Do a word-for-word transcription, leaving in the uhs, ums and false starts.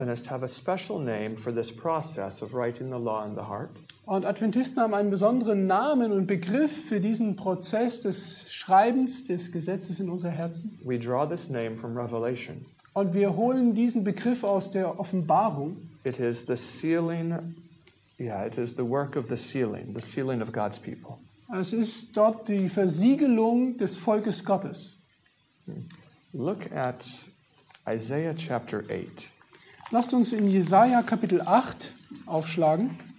Adventists have a special name for this process of writing the law in the heart. Und Adventisten haben einen besonderen Namen und Begriff für diesen Prozess des Schreibens des Gesetzes in unser Herzen. We draw this name from Revelation. Und wir holen diesen Begriff aus der Offenbarung. It is the sealing, yeah, it is the work of the sealing, the sealing of God's people. Es ist dort die Versiegelung des Volkes Gottes. Look at Isaiah chapter eight. Lasst uns in Jesaja Kapitel acht aufschlagen.